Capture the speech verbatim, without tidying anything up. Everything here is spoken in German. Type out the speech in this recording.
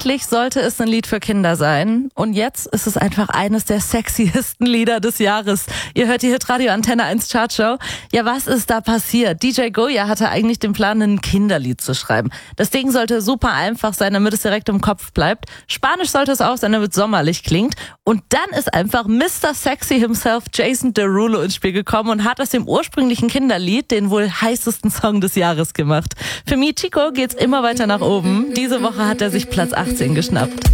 Eigentlich sollte es ein Lied für Kinder sein und jetzt ist es einfach eines der sexiesten Lieder des Jahres. Ihr hört die Hitradio Antenne eins Chartshow. Ja, was ist da passiert? D J Goya hatte eigentlich den Plan, ein Kinderlied zu schreiben. Das Ding sollte super einfach sein, damit es direkt im Kopf bleibt. Spanisch sollte es auch sein, damit es sommerlich klingt. Und dann ist einfach Mister Sexy himself, Jason Derulo, ins Spiel gekommen und hat aus dem ursprünglichen Kinderlied den wohl heißesten Song des Jahres gemacht. Für Michiko geht's immer weiter nach oben. Diese Woche hat er sich Platz achtzehn geschnappt.